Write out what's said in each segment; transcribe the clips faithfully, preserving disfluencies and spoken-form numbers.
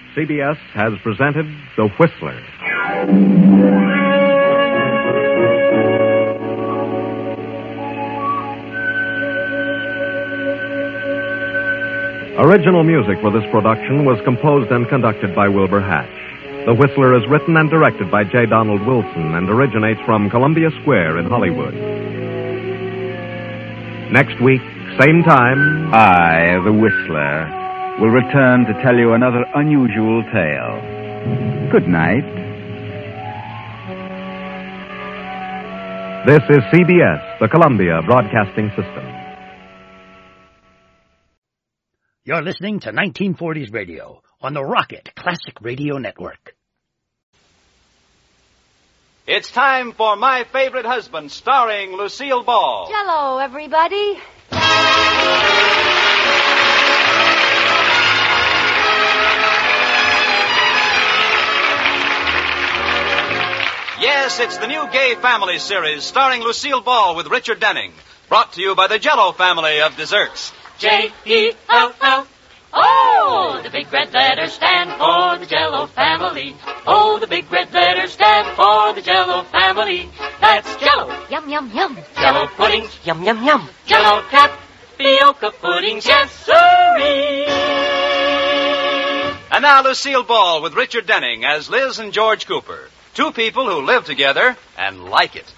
C B S has presented The Whistler. Original music for this production was composed and conducted by Wilbur Hatch. The Whistler is written and directed by J. Donald Wilson and originates from Columbia Square in Hollywood. Next week, same time, I, the Whistler, will return to tell you another unusual tale. Good night. This is C B S, the Columbia Broadcasting System. You're listening to nineteen forties Radio on the Rocket Classic Radio Network. It's time for My Favorite Husband, starring Lucille Ball. Hello, everybody. Yes, it's the new Gay Family series starring Lucille Ball with Richard Denning. Brought to you by the Jell-O family of desserts. J E L L. Oh, the big red letters stand for the Jell-O family. Oh, the big red letters stand for the Jell-O family. That's Jell-O. Yum, yum, yum. Jell-O puddings. Yum, yum, yum. Jell-O tapioca puddings. Yes, sirree. And now Lucille Ball with Richard Denning as Liz and George Cooper. Two people who live together and like it.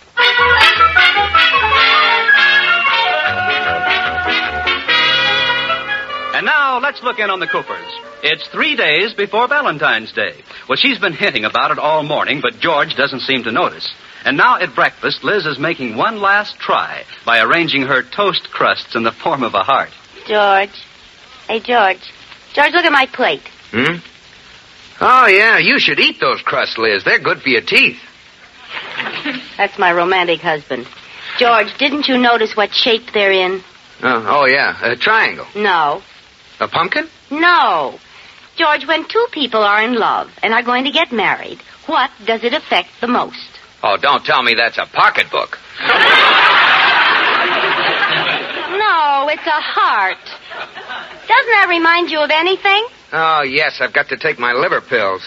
And now, let's look in on the Coopers. It's three days before Valentine's Day. Well, she's been hinting about it all morning, but George doesn't seem to notice. And now at breakfast, Liz is making one last try by arranging her toast crusts in the form of a heart. George. Hey, George. George, look at my plate. Hmm? Oh, yeah, you should eat those crusts, Liz. They're good for your teeth. That's my romantic husband. George, didn't you notice what shape they're in? Oh, oh yeah, a triangle. No. A pumpkin? No. George, when two people are in love and are going to get married, what does it affect the most? Oh, don't tell me that's a pocketbook. No, it's a heart. Doesn't that remind you of anything? Oh, yes, I've got to take my liver pills.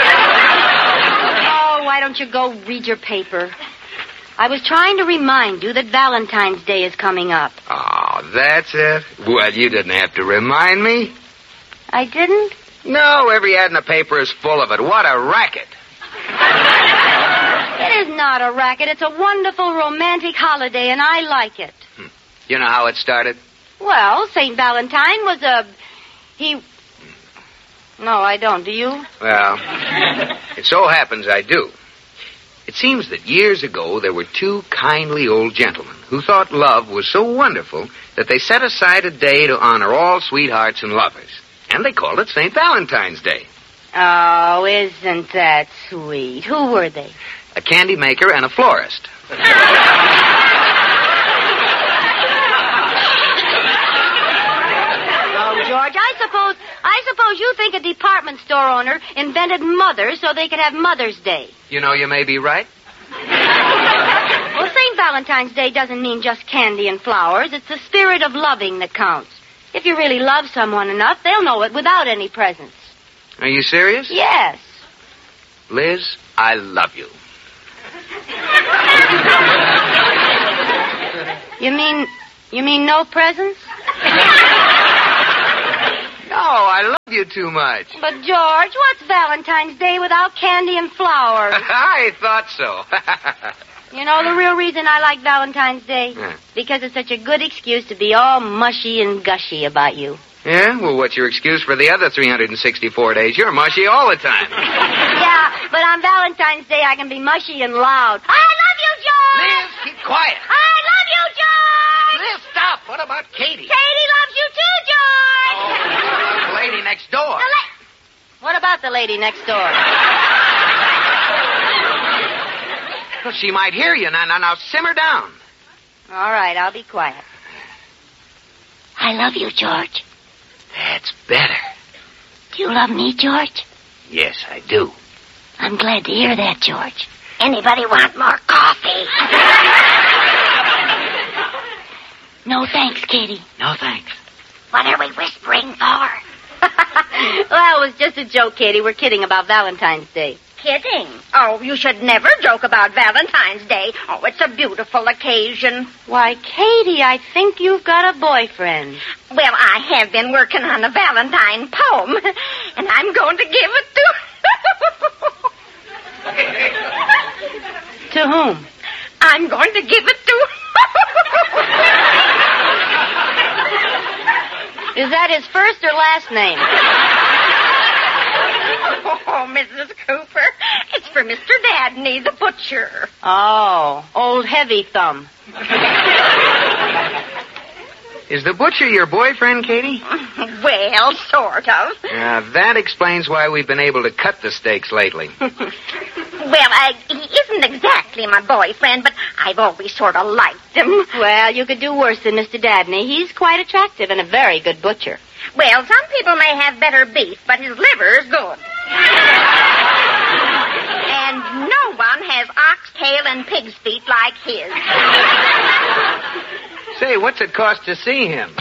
Oh, why don't you go read your paper? I was trying to remind you that Valentine's Day is coming up. Oh, that's it? Well, you didn't have to remind me. I didn't? No, every ad in the paper is full of it. What a racket. It is not a racket. It's a wonderful romantic holiday, and I like it. Hmm. You know how it started? Well, Saint Valentine was a... He... No, I don't. Do you? Well, it so happens I do. It seems that years ago there were two kindly old gentlemen who thought love was so wonderful that they set aside a day to honor all sweethearts and lovers. And they called it Saint Valentine's Day. Oh, isn't that sweet? Who were they? A candy maker and a florist. George, I suppose I suppose you think a department store owner invented mothers so they could have Mother's Day. You know, you may be right. Well, Saint Valentine's Day doesn't mean just candy and flowers. It's the spirit of loving that counts. If you really love someone enough, they'll know it without any presents. Are you serious? Yes. Liz, I love you. You mean, you mean no presents? No, I love you too much. But, George, what's Valentine's Day without candy and flowers? I thought so. You know the real reason I like Valentine's Day? Yeah. Because it's such a good excuse to be all mushy and gushy about you. Yeah? Well, what's your excuse for the other three hundred sixty-four days? You're mushy all the time. Yeah, but on Valentine's Day I can be mushy and loud. I love you, George! Liz, keep quiet. I love you, George! Liz, stop. What about Katie? Katie loves you too, George! Oh, the lady next door. The la- what about the lady next door? Well, she might hear you. Now, now, now, simmer down. All right, I'll be quiet. I love you, George. That's better. Do you love me, George? Yes, I do. I'm glad to hear that, George. Anybody want more coffee? No thanks, Katie. No, thanks. What are we whispering for? Well, Oh, it's just a joke, Katie. We're kidding about Valentine's Day. Kidding? Oh, you should never joke about Valentine's Day. Oh, it's a beautiful occasion. Why, Katie, I think you've got a boyfriend. Well, I have been working on a Valentine poem, and I'm going to give it to... To whom? I'm going to give it to... Is that his first or last name? Oh, Missus Cooper, it's for Mister Dabney, the butcher. Oh, old heavy thumb. Is the butcher your boyfriend, Katie? Well, sort of. Yeah, that explains why we've been able to cut the steaks lately. Well, uh, he isn't exactly my boyfriend, but I've always sort of liked him. Well, you could do worse than Mister Dabney. He's quite attractive and a very good butcher. Well, some people may have better beef, but his liver's good. And no one has oxtail and pig's feet like his. Say, what's it cost to see him?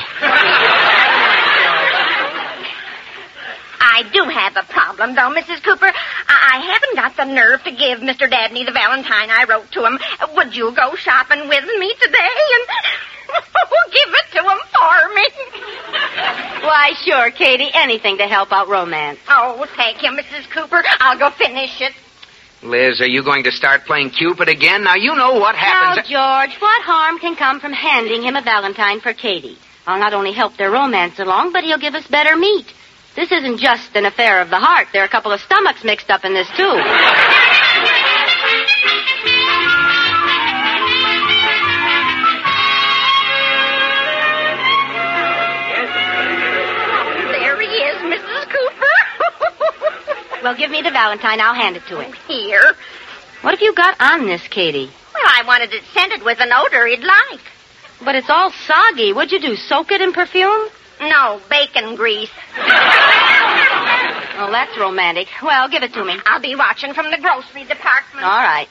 I do have a problem, though, Missus Cooper. I, I haven't got the nerve to give Mister Dabney the Valentine I wrote to him. Would you go shopping with me today and give it to him for me? Why, sure, Katie. Anything to help out romance. Oh, thank you, Missus Cooper. I'll go finish it. Liz, are you going to start playing Cupid again? Now, you know what happens... Now, George, what harm can come from handing him a Valentine for Katie? I'll not only help their romance along, but he'll give us better meat. This isn't just an affair of the heart. There are a couple of stomachs mixed up in this, too. There he is, Missus Cooper. Well, give me the Valentine. I'll hand it to him. Here. What have you got on this, Katie? Well, I wanted it scented with an odor he'd like. But it's all soggy. What'd you do, soak it in perfume? No, bacon grease. Oh, that's romantic. Well, give it to me. I'll be watching from the grocery department. All right.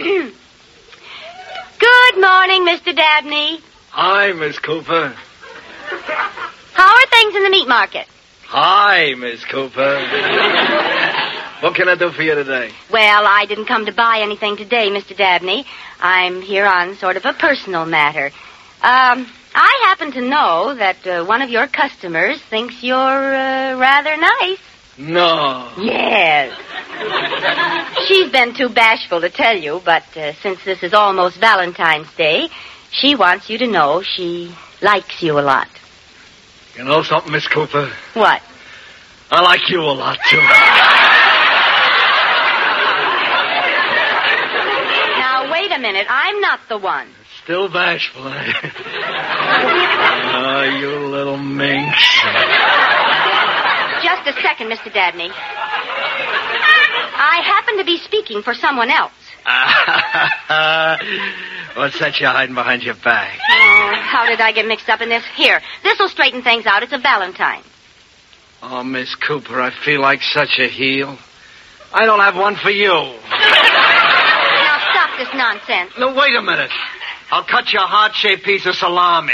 Good morning, Mister Dabney. Hi, Miss Cooper. How are things in the meat market? Hi, Miss Cooper. What can I do for you today? Well, I didn't come to buy anything today, Mister Dabney. I'm here on sort of a personal matter. Um, I happen to know that uh, one of your customers thinks you're uh, rather nice. No. Yes. She's been too bashful to tell you, but uh, since this is almost Valentine's Day, she wants you to know she likes you a lot. You know something, Miss Cooper? What? I like you a lot, too. Now, wait a minute. I'm not the one. Still bashful, eh? Oh, you little minx. Just a second, Mister Dabney. I happen to be speaking for someone else. What's that you're hiding behind your back? Oh, how did I get mixed up in this? Here, this'll straighten things out. It's a Valentine. Oh, Miss Cooper, I feel like such a heel. I don't have one for you. Now stop this nonsense. No, wait a minute. I'll cut you a heart-shaped piece of salami.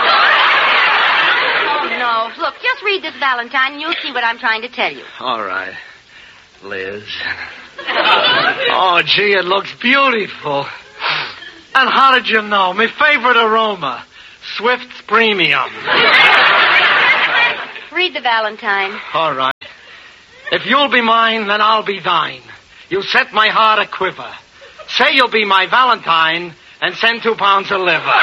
Oh, no. Look, just read this Valentine and you'll see what I'm trying to tell you. All right, Liz. Oh, gee, it looks beautiful. And how did you know? My favorite aroma, Swift's Premium. Read the Valentine. All right. If you'll be mine, then I'll be thine. You set my heart a quiver. Say you'll be my Valentine and send two pounds of liver.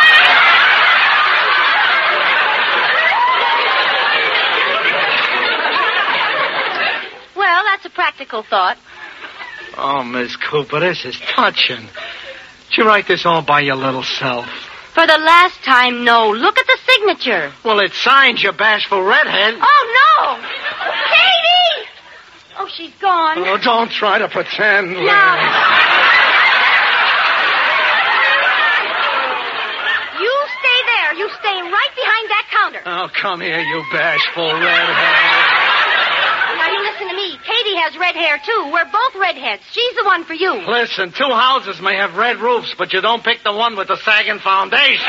Well, that's a practical thought. Oh, Miss Cooper, this is touching. Did you write this all by your little self? For the last time, no. Look at the signature. Well, it signs you bashful redhead. Oh, no! Katie! Oh, she's gone. Oh, don't try to pretend. Liz. No. You stay there. You stay right behind that counter. Oh, come here, you bashful redhead. Now, you listen to me. Katie has red hair, too. We're both redheads. She's the one for you. Listen, two houses may have red roofs, but you don't pick the one with the sagging foundation.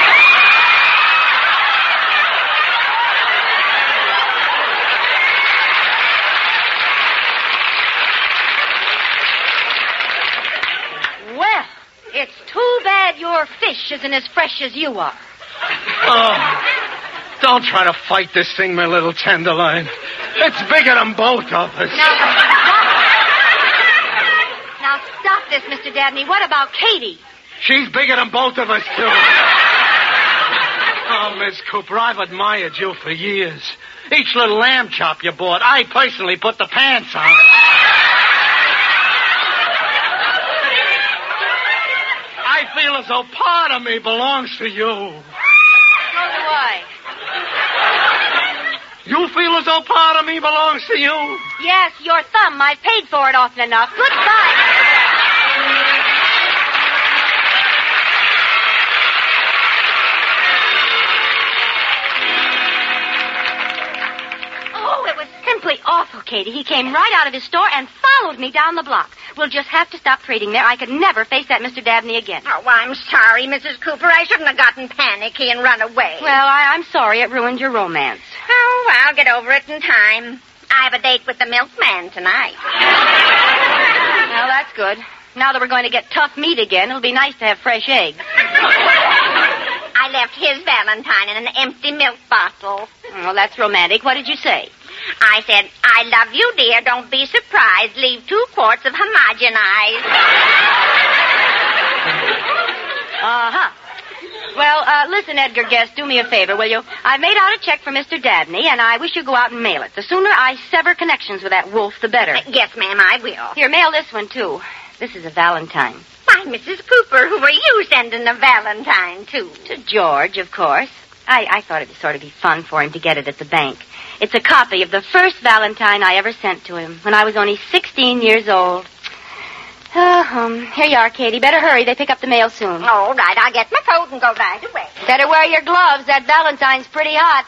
your fish isn't as fresh as you are. Oh, don't try to fight this thing, my little tenderloin. It's bigger than both of us. Now, now stop this, Mister Dabney. What about Katie? She's bigger than both of us, too. Oh, Miss Cooper, I've admired you for years. Each little lamb chop you bought, I personally put the pants on. I feel as though part of me belongs to you. So do I. You feel as though part of me belongs to you? Yes, your thumb. I've paid for it often enough. Goodbye. Oh, it was simply awful, Katie. He came right out of his store and followed me down the block. We'll just have to stop trading there. I could never face that Mister Dabney again. Oh, I'm sorry, Missus Cooper. I shouldn't have gotten panicky and run away. Well, I, I'm sorry it ruined your romance. Oh, I'll get over it in time. I have a date with the milkman tonight. Well, that's good. Now that we're going to get tough meat again, it'll be nice to have fresh eggs. I left his Valentine in an empty milk bottle. Well, that's romantic. What did you say? I said, I love you, dear. Don't be surprised. Leave two quarts of homogenized. Uh-huh. Well, uh, listen, Edgar Guest, do me a favor, will you? I've made out a check for Mister Dabney, and I wish you'd go out and mail it. The sooner I sever connections with that wolf, the better. Uh, yes, ma'am, I will. Here, mail this one, too. This is a Valentine. Why, Missus Cooper, who are you sending a Valentine to? To George, of course. I, I thought it'd sort of be fun for him to get it at the bank. It's a copy of the first Valentine I ever sent to him when I was only sixteen years old. Oh, um, here you are, Katie. Better hurry. They pick up the mail soon. All right, I'll get my coat and go right away. Better wear your gloves. That Valentine's pretty hot.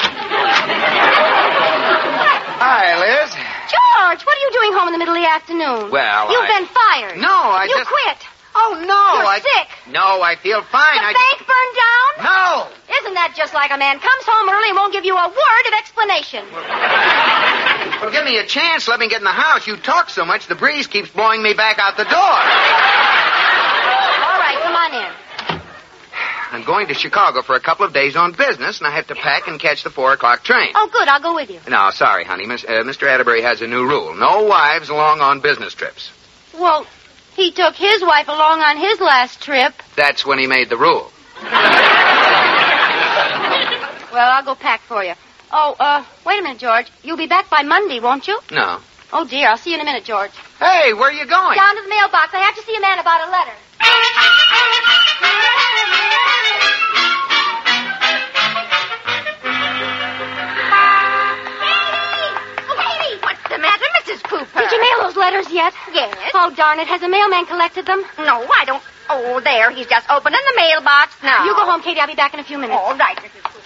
Hi, Liz. George, what are you doing home in the middle of the afternoon? Well, You've I... been fired. No, I you just... quit. Oh, no. You're I... sick. No, I feel fine. The I... bank burned down? No. Isn't that just like a man comes home early and won't give you a word of explanation? Well, give me a chance. Let me get in the house. You talk so much, the breeze keeps blowing me back out the door. All right, come on in. I'm going to Chicago for a couple of days on business, and I have to pack and catch the four o'clock train. Oh, good. I'll go with you. No, sorry, honey. Miss, uh, Mister Atterbury has a new rule. No wives along on business trips. Well, he took his wife along on his last trip. That's when he made the rule. Well, I'll go pack for you. Oh, uh, wait a minute, George. You'll be back by Monday, won't you? No. Oh, dear. I'll see you in a minute, George. Hey, where are you going? Down to the mailbox. I have to see a man about a letter. What's the matter, Missus Cooper? Did you mail those letters yet? Yes. Oh, darn it. Has the mailman collected them? No, I don't. Oh, there. He's just opening the mailbox now. You go home, Katie. I'll be back in a few minutes. All right, Missus Cooper.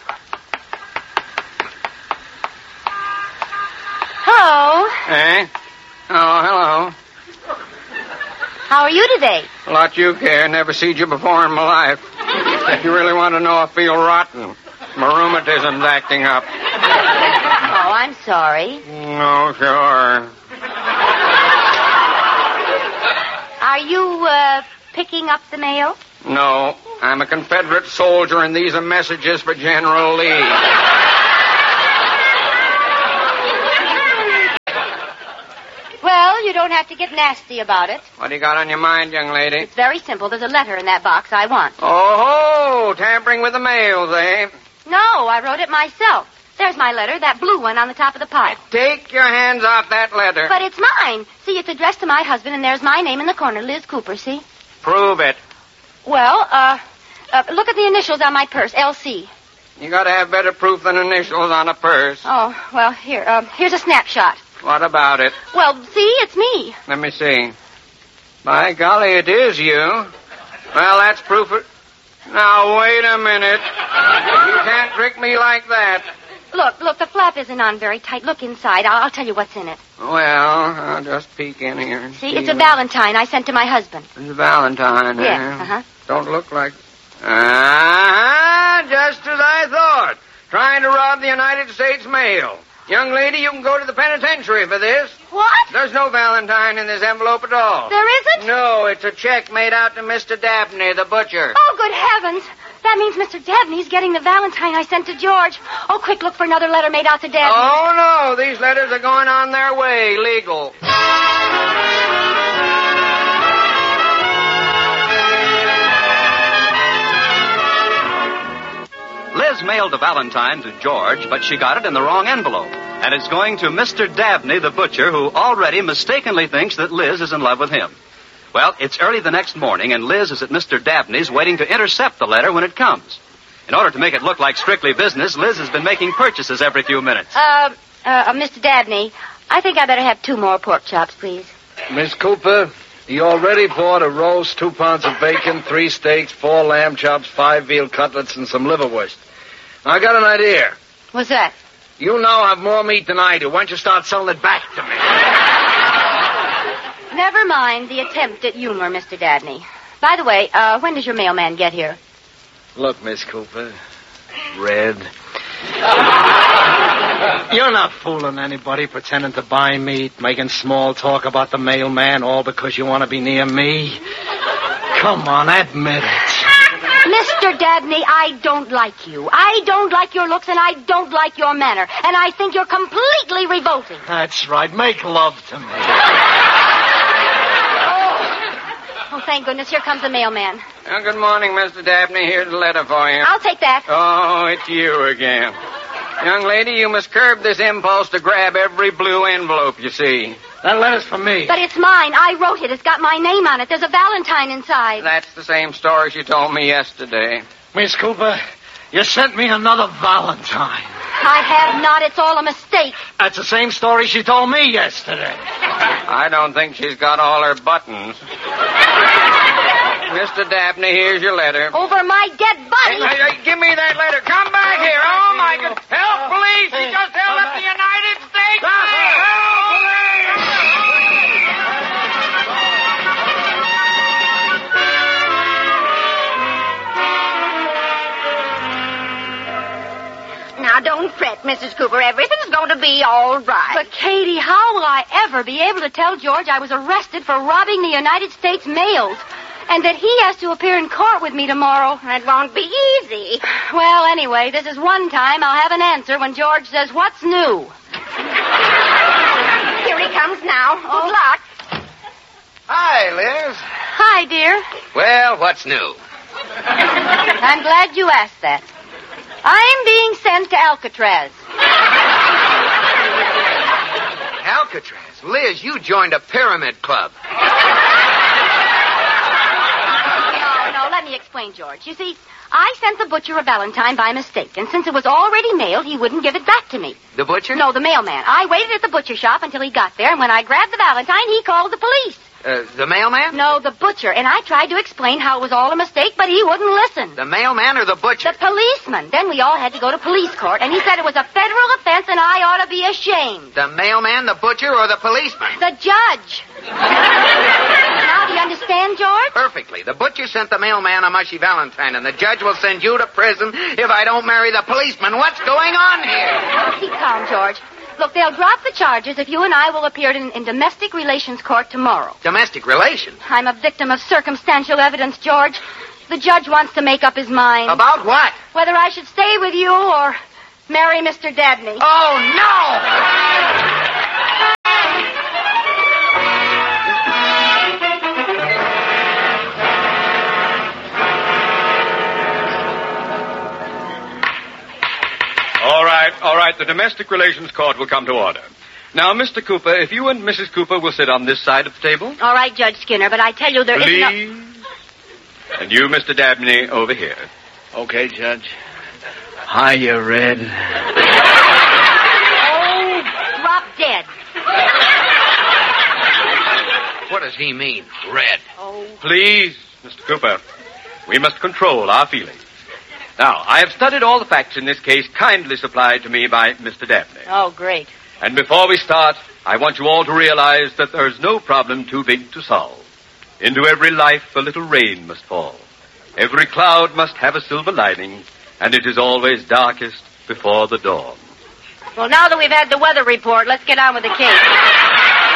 Hello. Eh? Oh, hello. How are you today? A lot you care. Never seen you before in my life. If you really want to know, I feel rotten. My rheumatism's acting up. Oh, I'm sorry. No, sure. Are you, uh, picking up the mail? No, I'm a Confederate soldier, and these are messages for General Lee. Well, you don't have to get nasty about it. What do you got on your mind, young lady? It's very simple. There's a letter in that box I want. Oh, tampering with the mails, eh? No, I wrote it myself. There's my letter, that blue one on the top of the pile. Take your hands off that letter. But it's mine. See, it's addressed to my husband, and there's my name in the corner, Liz Cooper, see? Prove it. Well, uh, uh look at the initials on my purse, L C. You gotta have better proof than initials on a purse. Oh, well, here, um, here's a snapshot. What about it? Well, see, it's me. Let me see. By golly, it is you. Well, that's proof of... Now, wait a minute. You can't trick me like that. Look, look, the flap isn't on very tight. Look inside. I'll, I'll tell you what's in it. Well, I'll just peek in here and see. See, it's a what... Valentine I sent to my husband. It's a Valentine, Yes, eh? uh-huh. Don't look like... Ah, just as I thought. Trying to rob the United States mail. Young lady, you can go to the penitentiary for this. What? There's no Valentine in this envelope at all. There isn't? No, it's a check made out to Mister Dabney, the butcher. Oh, good heavens. That means Mister Dabney's getting the Valentine I sent to George. Oh, quick, look for another letter made out to Dabney. Oh, no. These letters are going on their way, legal. Liz mailed a Valentine to George, but she got it in the wrong envelope. And it's going to Mister Dabney, the butcher, who already mistakenly thinks that Liz is in love with him. Well, it's early the next morning, and Liz is at Mister Dabney's waiting to intercept the letter when it comes. In order to make it look like strictly business, Liz has been making purchases every few minutes. Uh, uh, uh Mister Dabney, I think I better have two more pork chops, please. Miss Cooper, you already bought a roast, two pounds of bacon, three steaks, four lamb chops, five veal cutlets, and some liverwurst. I got an idea. What's that? You now have more meat than I do. Why don't you start selling it back to me? Never mind the attempt at humor, Mister Dabney. By the way, uh, when does your mailman get here? Look, Miss Cooper. Red. You're not fooling anybody pretending to buy meat, making small talk about the mailman, all because you want to be near me. Come on, admit it. Mister Dabney, I don't like you. I don't like your looks, and I don't like your manner. And I think you're completely revolting. That's right. Make love to me. Oh, thank goodness. Here comes the mailman. Well, good morning, Mister Dabney. Here's a letter for you. I'll take that. Oh, it's you again. Young lady, you must curb this impulse to grab every blue envelope you see. That letter's for me. But it's mine. I wrote it. It's got my name on it. There's a Valentine inside. That's the same story she told me yesterday. Miss Cooper, you sent me another Valentine. I have not. It's all a mistake. That's the same story she told me yesterday. I don't think she's got all her buttons. Mister Dabney, here's your letter. Over my dead body. Hey, hey, hey, give me that letter. Come back here. Oh, my God. Help, police. He just held up the United States flag. Help, police. Now, don't fret, Missus Cooper. Everything's going to be all right. But, Katie, how will I ever be able to tell George I was arrested for robbing the United States mails? And that he has to appear in court with me tomorrow. That won't be easy. Well, anyway, this is one time I'll have an answer when George says, what's new? Here he comes now. Good luck. Hi, Liz. Hi, dear. Well, what's new? I'm glad you asked that. I'm being sent to Alcatraz. Alcatraz? Liz, you joined a pyramid club. Let me explain, George. You see, I sent the butcher a Valentine by mistake, and since it was already mailed, he wouldn't give it back to me. The butcher? No, the mailman. I waited at the butcher shop until he got there, and when I grabbed the Valentine, he called the police. Uh, the mailman? No, the butcher, and I tried to explain how it was all a mistake, but he wouldn't listen. The mailman or the butcher? The policeman. Then we all had to go to police court, and he said it was a federal offense, and I ought to be ashamed. The mailman, the butcher, or the policeman? The judge. Now, do you understand, George? Perfectly. The butcher sent the mailman a mushy Valentine, and the judge will send you to prison if I don't marry the policeman. What's going on here? Oh, keep calm, George. Look, they'll drop the charges if you and I will appear in, in domestic relations court tomorrow. Domestic relations? I'm a victim of circumstantial evidence, George. The judge wants to make up his mind. About what? Whether I should stay with you or marry Mister Dabney. Oh, no! All right, all right. The domestic relations court will come to order. Now, Mister Cooper, if you and Missus Cooper will sit on this side of the table. All right, Judge Skinner, but I tell you there Please. isn't a... And you, Mister Dabney, over here. Okay, Judge. Hiya, Red. Oh, drop dead. What does he mean, Red? Oh. Please, Mister Cooper, we must control our feelings. Now, I have studied all the facts in this case kindly supplied to me by Mister Dabney. Oh, great. And before we start, I want you all to realize that there is no problem too big to solve. Into every life a little rain must fall. Every cloud must have a silver lining, and it is always darkest before the dawn. Well, now that we've had the weather report, let's get on with the case.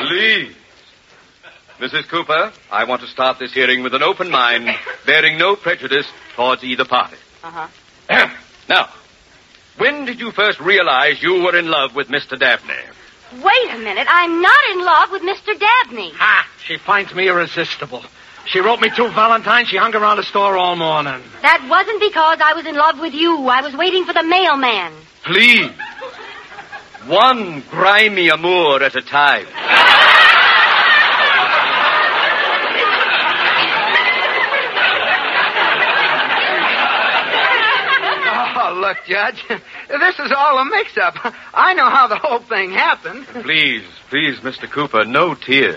Please. Missus Cooper, I want to start this hearing with an open mind, bearing no prejudice towards either party. Uh-huh. Now, when did you first realize you were in love with Mister Dabney? Wait a minute. I'm not in love with Mister Dabney. Ha! She finds me irresistible. She wrote me two Valentines. She hung around the store all morning. That wasn't because I was in love with you. I was waiting for the mailman. Please. One grimy amour at a time. Oh, look, Judge. This is all a mix-up. I know how the whole thing happened. Please, please, Mister Cooper, no tears.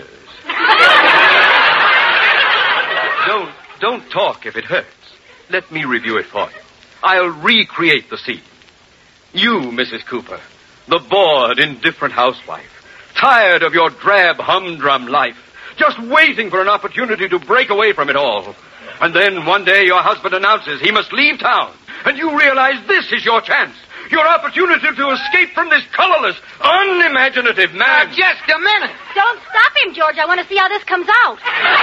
Don't, don't talk if it hurts. Let me review it for you. I'll recreate the scene. You, Missus Cooper, the bored, indifferent housewife, tired of your drab, humdrum life, just waiting for an opportunity to break away from it all. And then one day your husband announces he must leave town, and you realize this is your chance, your opportunity to escape from this colorless, unimaginative man. Now, just a minute. Don't stop him, George. I want to see how this comes out.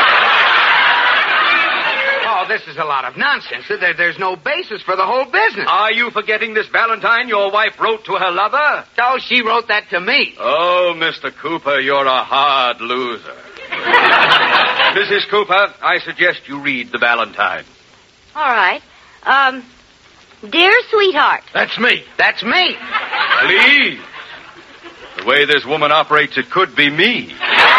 Oh, this is a lot of nonsense. There, there's no basis for the whole business. Are you forgetting this Valentine your wife wrote to her lover? Oh, she wrote that to me. Oh, Mister Cooper, you're a hard loser. Missus Cooper, I suggest you read the Valentine. All right. Um, dear sweetheart. That's me. That's me. Please. The way this woman operates, it could be me.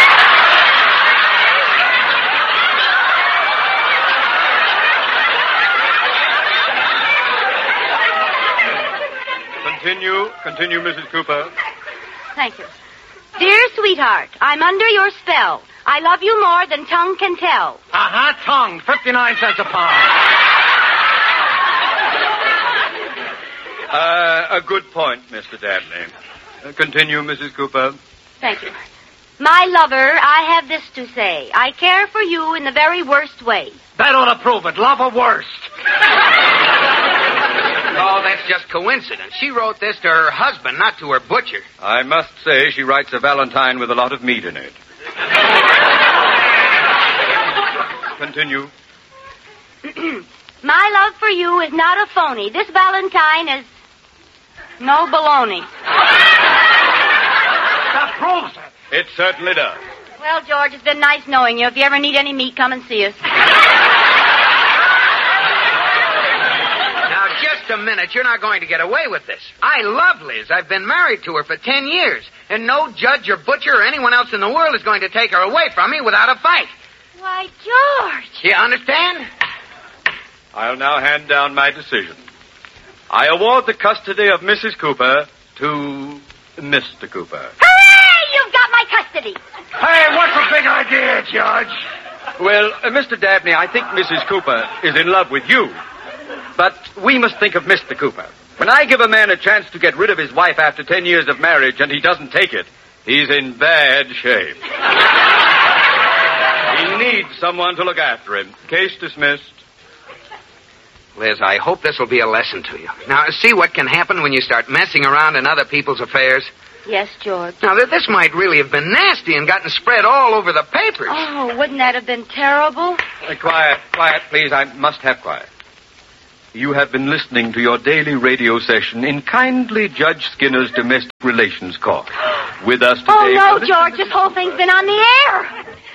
Continue. Continue, Missus Cooper. Thank you. Dear sweetheart, I'm under your spell. I love you more than tongue can tell. Uh-huh, tongue. fifty-nine cents a pound. Uh, a good point, Mister Dabney. Uh, continue, Missus Cooper. Thank you. My lover, I have this to say. I care for you in the very worst way. That ought to prove it. Love or worst. Oh, that's just coincidence. She wrote this to her husband, not to her butcher. I must say she writes a Valentine with a lot of meat in it. Continue. My love for you is not a phony. This Valentine is no baloney. That proves it. It certainly does. Well, George, it's been nice knowing you. If you ever need any meat, come and see us. Now, just a minute. You're not going to get away with this. I love Liz. I've been married to her for ten years. And no judge or butcher or anyone else in the world is going to take her away from me without a fight. Why, George. You understand? I'll now hand down my decision. I award the custody of Missus Cooper to Mister Cooper. Hooray! You've got my custody. Hey, what's the big idea, Judge? Well, uh, Mister Dabney, I think Missus Cooper is in love with you. But we must think of Mister Cooper. When I give a man a chance to get rid of his wife after ten years of marriage and he doesn't take it, he's in bad shape. He needs someone to look after him. Case dismissed. Liz, I hope this will be a lesson to you. Now, see what can happen when you start messing around in other people's affairs? Yes, George. Now, th- this might really have been nasty and gotten spread all over the papers. Oh, wouldn't that have been terrible? Uh, quiet, quiet, please. I must have quiet. You have been listening to your daily radio session in kindly Judge Skinner's Domestic Relations Court. With us today... Oh, no, George. This whole thing's been on the air.